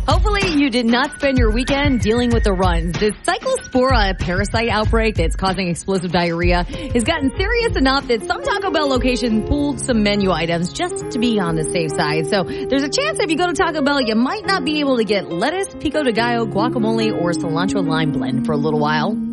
Hopefully you did not spend your weekend dealing with the runs. This Cyclospora parasite outbreak that's causing explosive diarrhea has gotten serious enough that some Taco Bell locations pulled some menu items just to be on the safe side. So there's a chance if you go to Taco Bell, you might not be able to get lettuce, pico de gallo, guacamole, or cilantro lime blend for a little while.